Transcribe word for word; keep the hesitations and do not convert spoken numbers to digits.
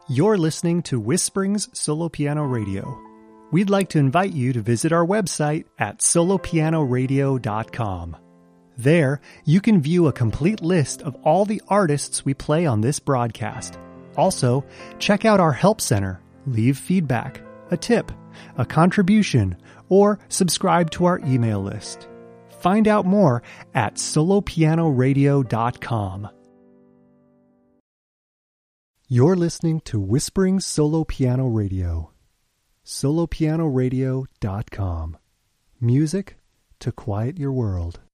You're listening to Whisperings Solo Piano Radio. We'd like to invite you to visit our website at solo piano radio dot com. There, you can view a complete list of all the artists we play on this broadcast. Also, check out our help center, leave feedback, a tip, a contribution, or subscribe to our email list. Find out more at solo piano radio dot com. You're listening to Whisperings Solo Piano Radio. solo piano radio dot com. Music to quiet your world.